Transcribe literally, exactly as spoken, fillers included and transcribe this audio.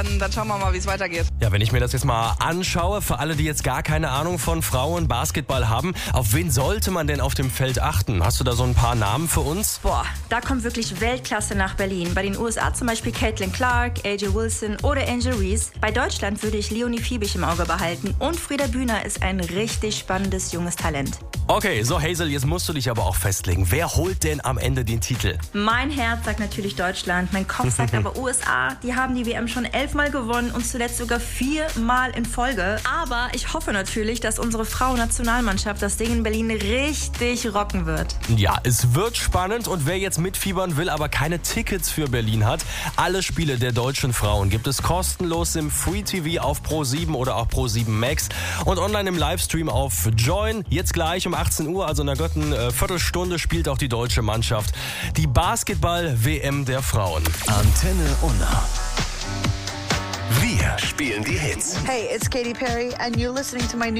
Dann schauen wir mal, wie es weitergeht. Ja, wenn ich mir das jetzt mal anschaue, für alle, die jetzt gar keine Ahnung von Frauenbasketball haben, auf wen sollte man denn auf dem Feld achten? Hast du da so ein paar Namen für uns? Boah, da kommt wirklich Weltklasse nach Berlin. Bei den U S A zum Beispiel Caitlin Clark, A J Wilson oder Angel Reese. Bei Deutschland würde ich Leonie Fiebig im Auge behalten. Und Frieda Bühner ist ein richtig spannendes junges Talent. Okay, so Hazel, jetzt musst du dich aber auch festlegen. Wer holt denn am Ende den Titel? Mein Herz sagt natürlich Deutschland, mein Kopf sagt aber U S A. Die haben die W M schon elfmal gewonnen und zuletzt sogar viermal in Folge. Aber ich hoffe natürlich, dass unsere Frauennationalmannschaft das Ding in Berlin richtig rocken wird. Ja, es wird spannend und wer jetzt mitfiebern will, aber keine Tickets für Berlin hat, alle Spiele der deutschen Frauen gibt es kostenlos im Free T V auf Pro sieben oder auch Pro sieben Max und online im Livestream auf Join. Jetzt gleich um achtzehn Uhr, also in einer guten äh, Viertelstunde, spielt auch die deutsche Mannschaft die Basketball-W M der Frauen. Antenne Unna. Wir spielen die Hits. Hey, it's Katy Perry and you're listening to my new